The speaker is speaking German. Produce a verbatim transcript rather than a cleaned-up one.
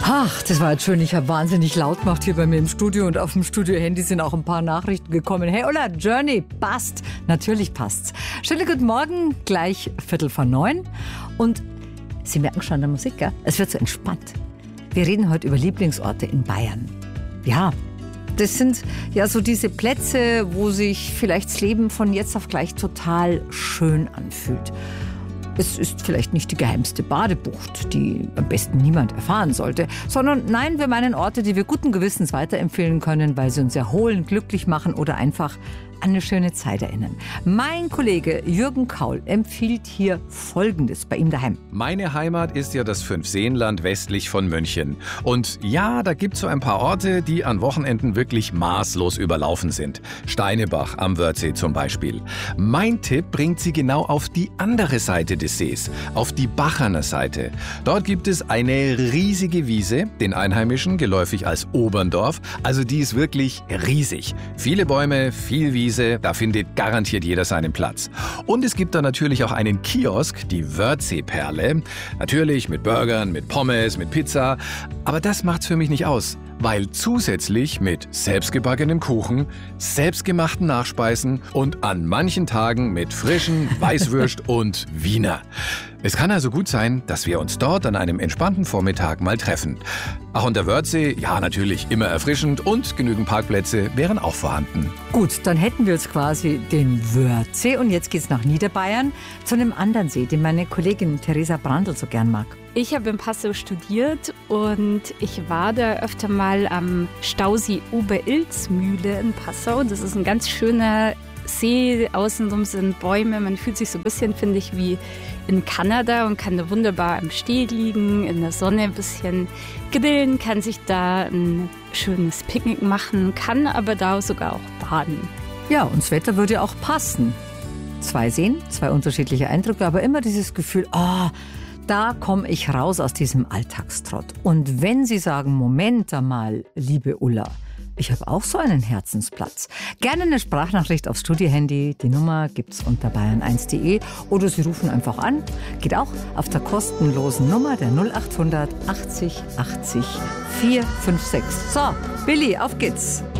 Ach, das war jetzt schön. Ich habe wahnsinnig laut gemacht hier bei mir im Studio und auf dem Studio-Handy sind auch ein paar Nachrichten gekommen. Hey, Ulla, Journey, passt. Natürlich passt's. Schönen guten Morgen, gleich Viertel vor neun. Und Sie merken schon an der Musik, gell? Es wird so entspannt. Wir reden heute über Lieblingsorte in Bayern. Ja, das sind ja so diese Plätze, wo sich vielleicht das Leben von jetzt auf gleich total schön anfühlt. Es ist vielleicht nicht die geheimste Badebucht, die am besten niemand erfahren sollte, sondern nein, wir meinen Orte, die wir guten Gewissens weiterempfehlen können, weil sie uns erholen, glücklich machen oder einfach an eine schöne Zeit erinnern. Mein Kollege Jürgen Kaul empfiehlt hier Folgendes bei ihm daheim. Meine Heimat ist ja das Fünfseenland westlich von München. Und ja, da gibt's so ein paar Orte, die an Wochenenden wirklich maßlos überlaufen sind. Steinebach am Wörthsee zum Beispiel. Mein Tipp bringt Sie genau auf die andere Seite des Sees, auf die Bacherner Seite. Dort gibt es eine riesige Wiese, den Einheimischen geläufig als Oberndorf. Also die ist wirklich riesig. Viele Bäume, viel Wiese. Da findet garantiert jeder seinen Platz. Und es gibt da natürlich auch einen Kiosk, die Wörthsee-Perle. Natürlich mit Burgern, mit Pommes, mit Pizza. Aber das macht's für mich nicht aus, weil zusätzlich mit selbstgebackenem Kuchen, selbstgemachten Nachspeisen und an manchen Tagen mit frischen Weißwürst und Wiener. Es kann also gut sein, dass wir uns dort an einem entspannten Vormittag mal treffen. Ach, und der Wörthsee, ja natürlich immer erfrischend und genügend Parkplätze wären auch vorhanden. Gut, dann hätten wir jetzt quasi den Wörthsee und jetzt geht's nach Niederbayern zu einem anderen See, den meine Kollegin Theresa Brandl so gern mag. Ich habe in Passau studiert und ich war da öfter mal am Stausee Oberilzmühle in Passau. Das ist ein ganz schöner See, außenrum sind Bäume. Man fühlt sich so ein bisschen, finde ich, wie in Kanada und kann da wunderbar am Steg liegen, in der Sonne ein bisschen grillen, kann sich da ein schönes Picknick machen, kann aber da sogar auch baden. Ja, und das Wetter würde auch passen. Zwei Seen, zwei unterschiedliche Eindrücke, aber immer dieses Gefühl, ah, oh, da komme ich raus aus diesem Alltagstrott. Und wenn Sie sagen, Moment einmal, liebe Ulla, ich habe auch so einen Herzensplatz. Gerne eine Sprachnachricht aufs Studiohandy. Die Nummer gibt's unter bayern eins punkt de oder Sie rufen einfach an. Geht auch auf der kostenlosen Nummer der null acht hundert achtzig achtzig vier fünf sechs. So, Billy, auf geht's.